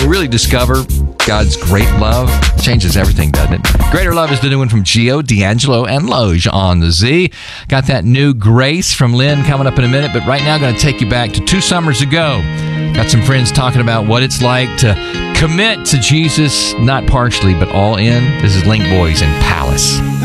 we really discover God's great love, changes everything, doesn't it? Greater Love is the new one from Gio, D'Angelo, and Loge on the Z. Got that new Grace from Lynn coming up in a minute, but right now going to take you back to 2 summers ago. Got some friends talking about what it's like to commit to Jesus, not partially, but all in. This is Link Boys and Palace.